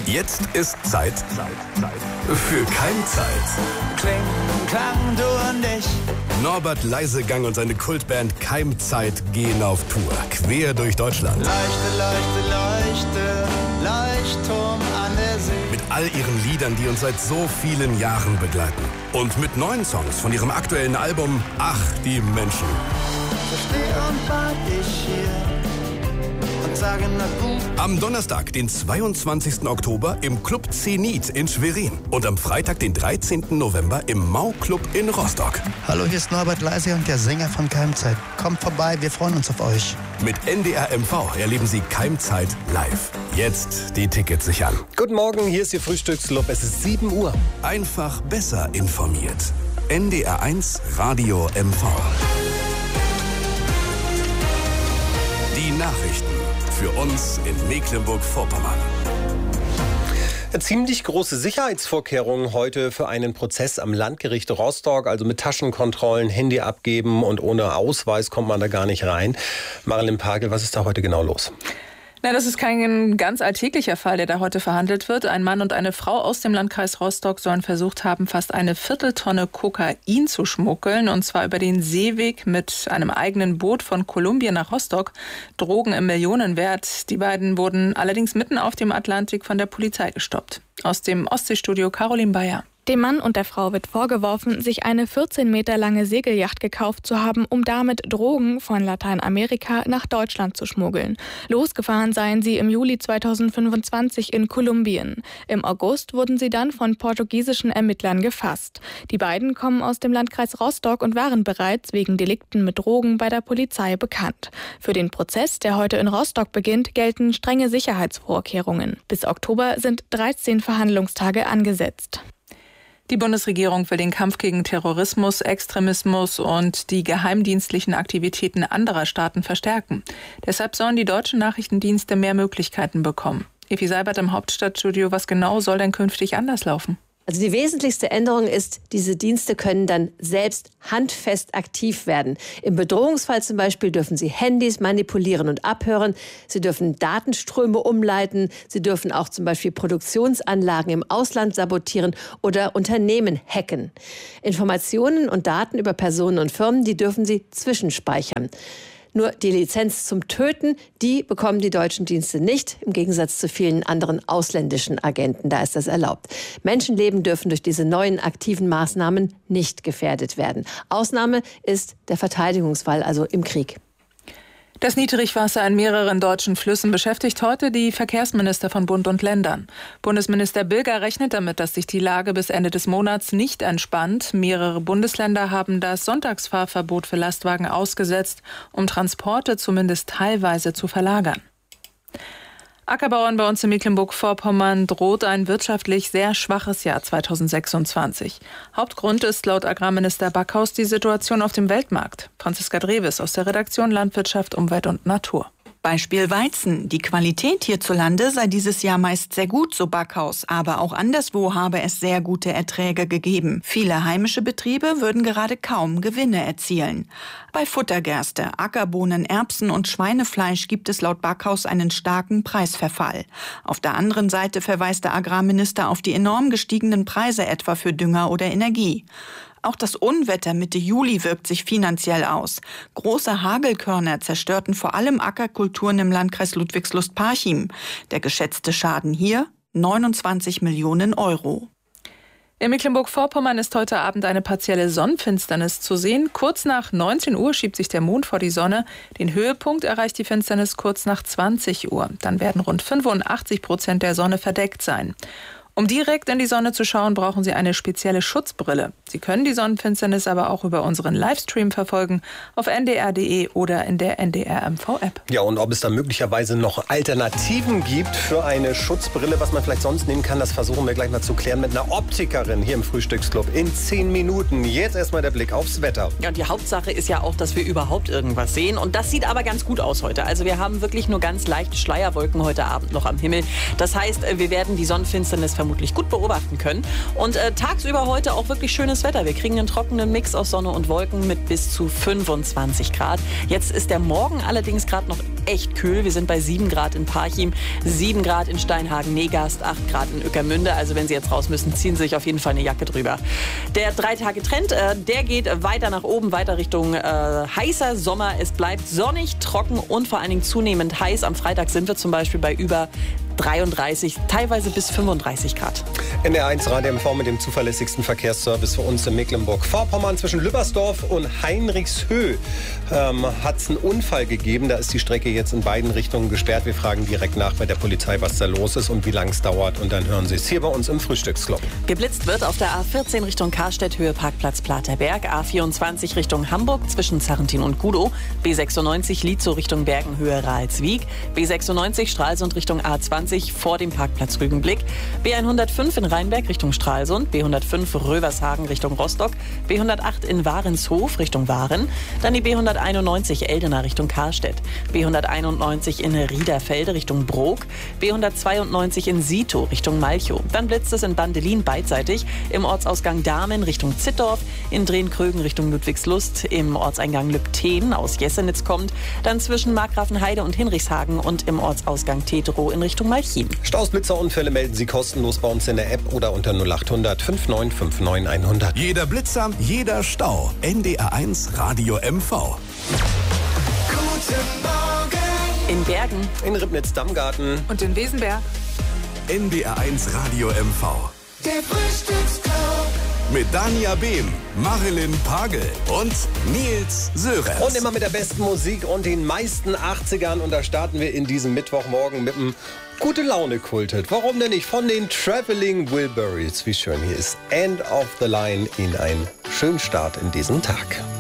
Jetzt ist Zeit für Keimzeit. Kling, Klang, du und ich. Norbert Leisegang und seine Kultband Keimzeit gehen auf Tour, quer durch Deutschland. Leuchte, leuchte, leuchte, Leuchtturm an der See. Mit all ihren Liedern, die uns seit so vielen Jahren begleiten. Und mit neuen Songs von ihrem aktuellen Album Ach, die Menschen. So steh und wart ich hier und sage na gut. Am Donnerstag, den 22. Oktober im Club Zenit in Schwerin. Und am Freitag, den 13. November im Mau-Club in Rostock. Hallo, hier ist Norbert Leisegang und der Sänger von Keimzeit. Kommt vorbei, wir freuen uns auf euch. Mit NDR MV erleben Sie Keimzeit live. Jetzt die Tickets sichern. Guten Morgen, hier ist Ihr Frühstücksclub. Es ist 7 Uhr. Einfach besser informiert. NDR 1 Radio MV. Die Nachrichten für uns in Mecklenburg-Vorpommern. Ziemlich große Sicherheitsvorkehrungen heute für einen Prozess am Landgericht Rostock, also mit Taschenkontrollen, Handy abgeben und ohne Ausweis kommt man da gar nicht rein. Marilyn Pagel, was ist da heute genau los? Na, das ist kein ganz alltäglicher Fall, der da heute verhandelt wird. Ein Mann und eine Frau aus dem Landkreis Rostock sollen versucht haben, fast eine Vierteltonne Kokain zu schmuggeln. Und zwar über den Seeweg mit einem eigenen Boot von Kolumbien nach Rostock. Drogen im Millionenwert. Die beiden wurden allerdings mitten auf dem Atlantik von der Polizei gestoppt. Aus dem Ostseestudio Caroline Bayer. Dem Mann und der Frau wird vorgeworfen, sich eine 14 Meter lange Segelyacht gekauft zu haben, um damit Drogen von Lateinamerika nach Deutschland zu schmuggeln. Losgefahren seien sie im Juli 2025 in Kolumbien. Im August wurden sie dann von portugiesischen Ermittlern gefasst. Die beiden kommen aus dem Landkreis Rostock und waren bereits wegen Delikten mit Drogen bei der Polizei bekannt. Für den Prozess, der heute in Rostock beginnt, gelten strenge Sicherheitsvorkehrungen. Bis Oktober sind 13 Verhandlungstage angesetzt. Die Bundesregierung will den Kampf gegen Terrorismus, Extremismus und die geheimdienstlichen Aktivitäten anderer Staaten verstärken. Deshalb sollen die deutschen Nachrichtendienste mehr Möglichkeiten bekommen. Evi Seibert im Hauptstadtstudio, was genau soll denn künftig anders laufen? Also die wesentlichste Änderung ist, diese Dienste können dann selbst handfest aktiv werden. Im Bedrohungsfall zum Beispiel dürfen sie Handys manipulieren und abhören. Sie dürfen Datenströme umleiten. Sie dürfen auch zum Beispiel Produktionsanlagen im Ausland sabotieren oder Unternehmen hacken. Informationen und Daten über Personen und Firmen, die dürfen sie zwischenspeichern. Nur die Lizenz zum Töten, die bekommen die deutschen Dienste nicht, im Gegensatz zu vielen anderen ausländischen Agenten. Da ist das erlaubt. Menschenleben dürfen durch diese neuen aktiven Maßnahmen nicht gefährdet werden. Ausnahme ist der Verteidigungsfall, also im Krieg. Das Niedrigwasser in mehreren deutschen Flüssen beschäftigt heute die Verkehrsminister von Bund und Ländern. Bundesminister Bilger rechnet damit, dass sich die Lage bis Ende des Monats nicht entspannt. Mehrere Bundesländer haben das Sonntagsfahrverbot für Lastwagen ausgesetzt, um Transporte zumindest teilweise zu verlagern. Ackerbauern bei uns in Mecklenburg-Vorpommern droht ein wirtschaftlich sehr schwaches Jahr 2026. Hauptgrund ist laut Agrarminister Backhaus die Situation auf dem Weltmarkt. Franziska Dreves aus der Redaktion Landwirtschaft, Umwelt und Natur. Beispiel Weizen. Die Qualität hierzulande sei dieses Jahr meist sehr gut, so Backhaus. Aber auch anderswo habe es sehr gute Erträge gegeben. Viele heimische Betriebe würden gerade kaum Gewinne erzielen. Bei Futtergerste, Ackerbohnen, Erbsen und Schweinefleisch gibt es laut Backhaus einen starken Preisverfall. Auf der anderen Seite verweist der Agrarminister auf die enorm gestiegenen Preise etwa für Dünger oder Energie. Auch das Unwetter Mitte Juli wirkt sich finanziell aus. Große Hagelkörner zerstörten vor allem Ackerkulturen im Landkreis Ludwigslust-Parchim. Der geschätzte Schaden hier 29 Millionen Euro. In Mecklenburg-Vorpommern ist heute Abend eine partielle Sonnenfinsternis zu sehen. Kurz nach 19 Uhr schiebt sich der Mond vor die Sonne. Den Höhepunkt erreicht die Finsternis kurz nach 20 Uhr. Dann werden rund 85% der Sonne verdeckt sein. Um direkt in die Sonne zu schauen, brauchen Sie eine spezielle Schutzbrille. Sie können die Sonnenfinsternis aber auch über unseren Livestream verfolgen auf ndr.de oder in der NDR-MV-App. Ja, und ob es da möglicherweise noch Alternativen gibt für eine Schutzbrille, was man vielleicht sonst nehmen kann, das versuchen wir gleich mal zu klären mit einer Optikerin hier im Frühstücksclub in 10 Minuten. Jetzt erstmal der Blick aufs Wetter. Ja, und die Hauptsache ist ja auch, dass wir überhaupt irgendwas sehen. Und das sieht aber ganz gut aus heute. Also wir haben wirklich nur ganz leichte Schleierwolken heute Abend noch am Himmel. Das heißt, wir werden die Sonnenfinsternis vermutlich gut beobachten können. Und tagsüber heute auch wirklich schönes Wetter. Wir kriegen einen trockenen Mix aus Sonne und Wolken mit bis zu 25 Grad. Jetzt ist der Morgen allerdings gerade noch echt kühl. Wir sind bei 7 Grad in Parchim, 7 Grad in Steinhagen-Negast, 8 Grad in Ueckermünde. Also wenn Sie jetzt raus müssen, ziehen Sie sich auf jeden Fall eine Jacke drüber. Der 3-Tage-Trend, der geht weiter nach oben, weiter Richtung heißer Sommer. Es bleibt sonnig, trocken und vor allen Dingen zunehmend heiß. Am Freitag sind wir zum Beispiel bei über 33, teilweise bis 35 Grad. NDR1 Radio MV mit dem zuverlässigsten Verkehrsservice für uns in Mecklenburg-Vorpommern. Zwischen Lübbersdorf und Heinrichshöhe hat es einen Unfall gegeben. Da ist die Strecke jetzt in beiden Richtungen gesperrt. Wir fragen direkt nach bei der Polizei, was da los ist und wie lang es dauert. Und dann hören Sie es hier bei uns im Frühstücksclub. Geblitzt wird auf der A14 Richtung Karstedt, Höhe Parkplatz Platerberg. A24 Richtung Hamburg zwischen Zarrentin und Gudow. B96 Lietzow Richtung Bergen, Höhe Ralswiek. B96 Stralsund Richtung A20 vor dem Parkplatz Rügenblick. B105 in Rheinberg Richtung Stralsund. B105 Rövershagen Richtung Rostock. B108 in Warenshof Richtung Waren. Dann die B191 Eldena Richtung Karstedt. B191 in Riederfelde Richtung Brok. B192 in Sito Richtung Malchow. Dann blitzt es in Bandelin beidseitig im Ortsausgang Dahmen Richtung Zittdorf. In Drehn-Krögen Richtung Ludwigslust. Im Ortseingang Lübten aus Jessenitz kommt. Dann zwischen Markgrafenheide und Hinrichshagen und im Ortsausgang Tetero in Richtung Malchin. Staus, Blitzer, Unfälle melden Sie kostenlos bei uns in der App oder unter 0800 5959 100. Jeder Blitzer, jeder Stau. NDR1 Radio MV. Guten Morgen. In Bergen. In Ribnitz-Dammgarten. Und in Wesenberg. NDR1 Radio MV. Der Frühstücksclub. Mit Dania Behm, Marilyn Pagel und Nils Sörensen. Und immer mit der besten Musik und den meisten 80ern. Und da starten wir in diesem Mittwochmorgen mit einem Gute-Laune-Kultet. Warum denn nicht? Von den Traveling Wilburys. Wie schön hier ist End of the Line. Ihnen einen schönen Start in diesen Tag.